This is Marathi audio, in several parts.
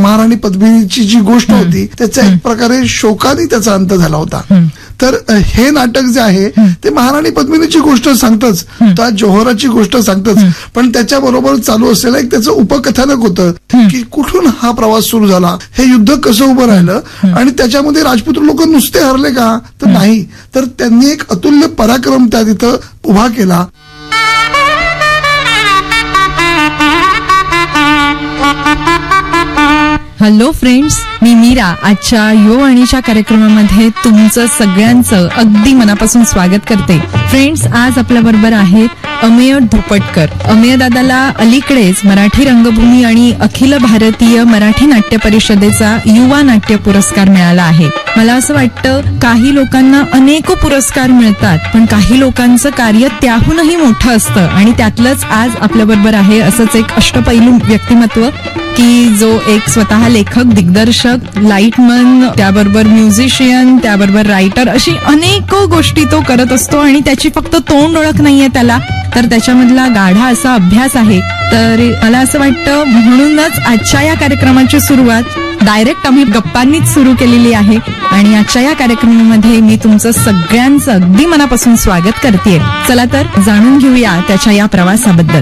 महाराणी पद्मिनीची जी गोष्ट होती त्याचा एक प्रकारे शोकाने त्याचा अंत झाला होता. तर हे नाटक जे आहे ते महाराणी पद्मिनीची गोष्ट सांगतच, त्या जोहराची गोष्ट सांगतच, पण त्याच्याबरोबर चालू असलेलं एक त्याचं उपकथानक होतं की कुठून हा प्रवास सुरू झाला, हे युद्ध कसं उभं राहिलं आणि त्याच्यामध्ये राजपूत लोक नुसते हरले का, तर नाही, तर त्यांनी एक अतुल्य पराक्रम त्या तिथं उभा केला. हॅलो फ्रेंड्स, मी मीरा. आजच्या युवाणीच्या कार्यक्रमामध्ये तुमचं सगळ्यांचं अगदी मनापासून स्वागत करते. फ्रेंड्स, आज आपल्या बरोबर आहेत अमेय धोपटकर. अमेय दादाला अलीकडेच मराठी रंगभूमी आणि अखिल भारतीय मराठी नाट्य परिषदेचा युवा नाट्य पुरस्कार मिळाला आहे. मला असं वाटतं काही लोकांना अनेक पुरस्कार मिळतात, पण काही लोकांचं कार्य त्याहूनही मोठं असतं आणि त्यातलंच आज आपल्या बरोबर आहे असंच एक अष्टपैलू व्यक्तिमत्व की जो एक स्वतः लेखक, दिग्दर्शक, लाईटमन, त्याबरोबर म्युझिशियन, त्याबरोबर रायटर, अशी अनेक गोष्टी तो करत असतो आणि त्याची फक्त तोंड ओळख नाहीये त्याला, तर त्याच्यामधला गाढा असा अभ्यास आहे. तर मला असं वाटतं म्हणूनच आजच्या या कार्यक्रमाची सुरुवात डायरेक्ट आम्ही गप्पांनीच सुरू केलेली आहे आणि आजच्या या कार्यक्रमामध्ये मी तुमचं सगळ्यांचं अगदी मनापासून स्वागत करतेय. चला तर जाणून घेऊया त्याच्या या प्रवासाबद्दल.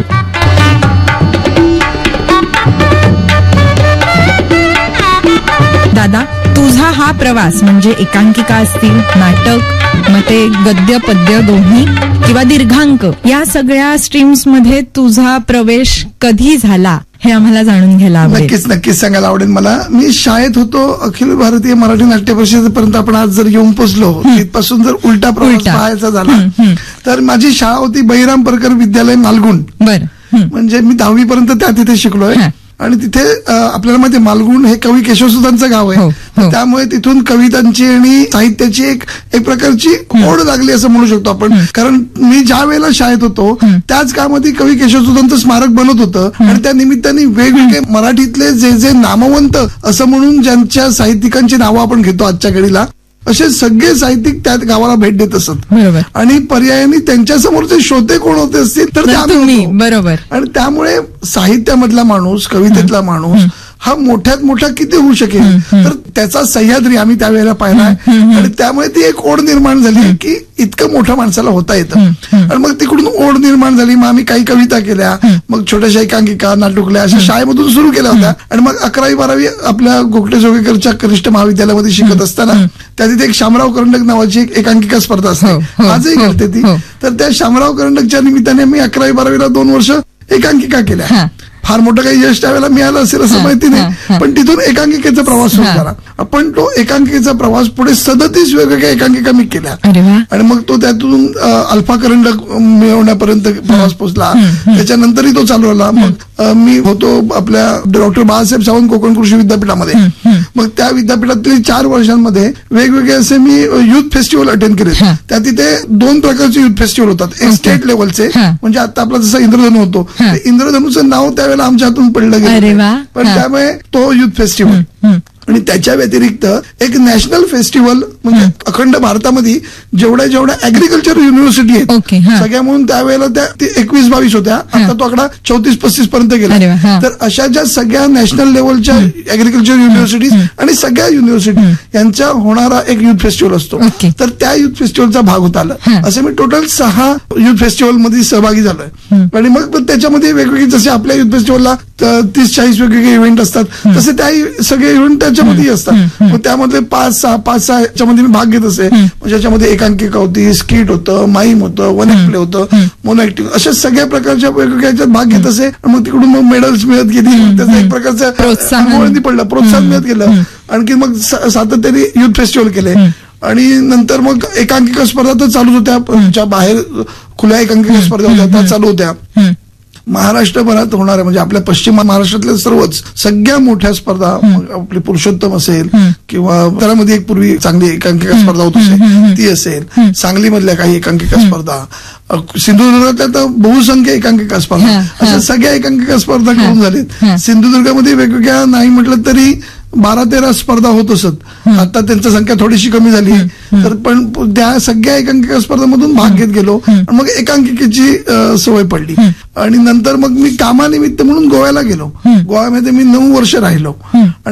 दादा, तुझा हा प्रवास म्हणजे एकांकिका असतील, नाटक, मग ते गद्य पद्य दोन्ही किंवा दीर्घांक, या सगळ्या स्ट्रीम्स मध्ये तुझा प्रवेश कधी झाला हे आम्हाला जाणून घ्यायला आवडेल. नक्कीच सांगायला आवडेल मला. मी शाळेत होतो, अखिल भारतीय मराठी नाट्य परिषदेपर्यंत आपण आज जर येऊन पोचलो, तिथपासून जर उलटा प्रवास पाहायचा झाला तर माझी शाळा होती बहिराम परकर विद्यालय मालगुण. म्हणजे मी 10वी पर्यंत तिथे शिकलोय आणि तिथे आपल्याला माहिती मालगुण हे कवी केशवसुतांचं गाव आहे. त्यामुळे तिथून कवितांची आणि साहित्याची एक प्रकारची ओढ लागली असं म्हणू शकतो आपण. कारण मी ज्या वेळेला शाळेत होतो त्याच काळामध्ये कवी केशवसुतांचं स्मारक बनत होतं आणि त्या निमित्ताने वेगवेगळे मराठीतले जे नामवंत असं म्हणून ज्यांच्या साहित्यिकांची नावं आपण घेतो आजच्या घडीला, असे सगळे साहित्यिक त्या गावाला भेट देत असत आणि पर्यायाने त्यांच्या समोरचे श्रोते कोण होते असतील तर तुम्ही. बरोबर. आणि त्यामुळे साहित्यामधला माणूस, कवितेतला माणूस हा मोठ्यात मोठा किती होऊ शकेल, तर त्याचा सह्याद्री आम्ही त्यावेळेला पाहिलाय आणि त्यामुळे ती एक ओढ निर्माण झाली की इतकं मोठ्या माणसाला होता येतं. आणि मग तिकडून ओढ निर्माण झाली. मग आम्ही काही कविता केल्या, मग छोट्याशा एकांकिका, नाटुकल्या अशा शाळेमधून सुरू केल्या होत्या. आणि मग 11वी 12वी आपल्या गोखले जोगेकरच्या कनिष्ठ महाविद्यालयामध्ये शिकत असताना त्या तिथे एक शामराव करंडक नावाची एक एकांकिका स्पर्धा असते, आजही करते ती. तर त्या शामराव करंडकच्या निमित्ताने मी 11वी 12वीला 2 वर्ष एकांकिका केल्या. फार मोठं काही यश त्यावेळेला मिळालं असेल असं माहिती नाही, पण तिथून एकांकिकेचा प्रवास सुरू झाला. पण तो एकांकिकेचा प्रवास पुढे 37 वेगवेगळ्या एकांकिका मी केल्या आणि मग तो त्यातून अल्फा करंडक मिळवण्यापर्यंत प्रवास पोहोचला. त्याच्यानंतरही तो चालू राहिला. मग मी होतो आपल्या डॉक्टर बाळासाहेब सावंत कोकण कृषी विद्यापीठामध्ये. मग त्या विद्यापीठातील 4 वर्षांमध्ये वेगवेगळे असे मी युथ फेस्टिवल अटेंड केले. त्या तिथे 2 प्रकारचे युथ फेस्टिवल होतात. एक स्टेट लेव्हलचे, म्हणजे आता आपला जसा इंद्रधनु होतो, इंद्रधनुचं नाव त्यावेळेला आमच्या हातून पडलं गेलं, पण त्यामुळे तो युथ फेस्टिवल. आणि त्याच्या व्यतिरिक्त एक नॅशनल फेस्टिवल, म्हणजे अखंड भारतामध्ये जेवढ्या ऍग्रिकल्चर युनिव्हर्सिटी आहेत सगळ्या म्हणून त्यावेळेला त्या 21-22 होत्या. आता तो आकडा 34-35 पर्यंत गेला. तर अशा ज्या सगळ्या नॅशनल लेव्हलच्या ऍग्रिकल्चर युनिव्हर्सिटीज आणि सगळ्या युनिव्हर्सिटी यांचा होणारा एक युथ फेस्टिवल असतो. तर त्या युथ फेस्टिवलचा भाग होता आला. असे मी टोटल 6 युथ फेस्टिवल मध्ये सहभागी झालोय. आणि मग त्याच्यामध्ये वेगवेगळे, जसे आपल्या युथ फेस्टिवलला 30-40 वेगवेगळे इव्हेंट असतात, तसे त्या सगळे इव्हेंट त्याच्यामध्ये असतात. मग त्यामध्ये 5-6 याच्यामध्ये मी भाग घेत असे. म्हणजे याच्यामध्ये एकांकिका होती, स्किट होतं, माईम होतं, वन ऍक्ट प्ले होतं, मोनो ऍक्टिंग, अशा सगळ्या प्रकारच्या वेगवेगळ्या याच्यात भाग घेत असे. मग तिकडून मग मेडल्स मिळत गेली, त्याचा एक प्रकारचं प्रोत्साहन मिळत गेलं. आणखी मग सातत्याने युथ फेस्टिवल केले आणि नंतर मग एकांकिका स्पर्धा तर चालूच होत्या. बाहेर खुल्या एकांकिका स्पर्धा होत्या त्या चालू होत्या. महाराष्ट्रभरात होणाऱ्या, म्हणजे आपल्या पश्चिम महाराष्ट्रातल्या सर्वच सगळ्या मोठ्या स्पर्धा, आपली पुरुषोत्तम असेल किंवा त्यामध्ये एक पूर्वी चांगली एकांकिका स्पर्धा होत असेल ती असेल, सांगलीमधल्या काही एकांकिका स्पर्धा, सिंधुदुर्गातल्या तर बहुसंख्य एकांकिका स्पर्धा, अशा सगळ्या एकांकिका स्पर्धा करून झालीत. सिंधुदुर्गामध्ये वेगवेगळ्या नाही म्हटलं तरी 12-13 स्पर्धा होत असत. आता त्यांची संख्या थोडीशी कमी झाली, तर पण त्या सगळ्या एकांकिका स्पर्धांमधून भाग घेत गेलो. मग एकांकिकेची सवय पडली आणि नंतर मग मी कामानिमित्त म्हणून गोव्याला गेलो. गोव्यामध्ये मी 9 वर्ष राहिलो.